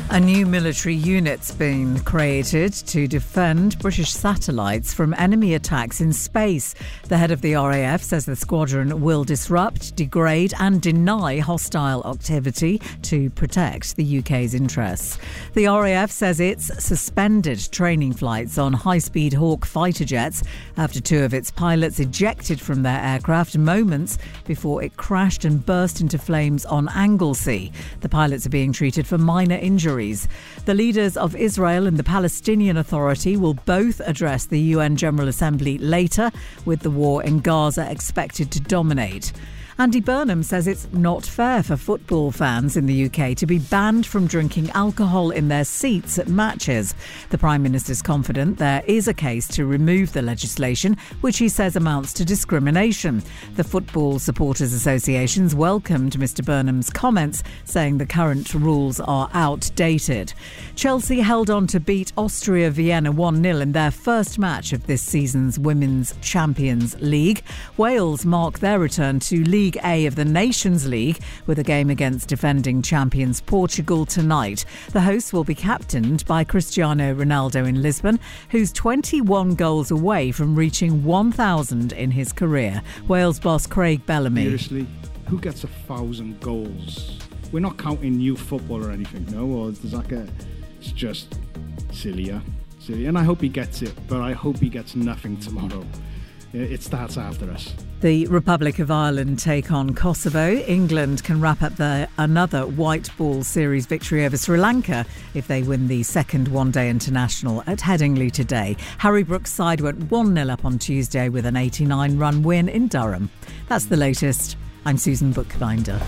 A new military unit's been created to defend British satellites from enemy attacks in space. The head of the RAF says the squadron will disrupt, degrade and deny hostile activity to protect the UK's interests. The RAF says it's suspended training flights on high-speed Hawk fighter jets after two of its pilots ejected from their aircraft moments before it crashed and burst into flames on Anglesey. The pilots are being treated for minor injuries. The leaders of Israel and the Palestinian Authority will both address the UN General Assembly later, with the war in Gaza expected to dominate. Andy Burnham says it's not fair for football fans in the UK to be banned from drinking alcohol in their seats at matches. The Prime Minister's confident there is a case to remove the legislation, which he says amounts to discrimination. The Football Supporters Associations welcomed Mr Burnham's comments, saying the current rules are outdated. Chelsea held on to beat Austria Vienna 1-0 in their first match of this season's Women's Champions League. Wales mark their return to League A of the Nations League with a game against defending champions Portugal tonight. The hosts will be captained by Cristiano Ronaldo in Lisbon, who's 21 goals away from reaching 1,000 in his career. Wales boss Craig Bellamy. Seriously, who gets 1,000 goals? We're not counting new football or anything, no? Or does that get... It's just silly, yeah? Silly. And I hope he gets it, but I hope he gets nothing tomorrow. It starts after us. The Republic of Ireland take on Kosovo. England can wrap up another white ball series victory over Sri Lanka if they win the second one-day international at Headingley today. Harry Brooks' side went 1-0 up on Tuesday with an 89-run win in Durham. That's the latest. I'm Susan Bookbinder.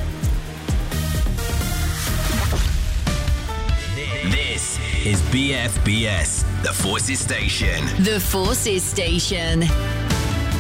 This is BFBS, the Forces Station. The Forces Station.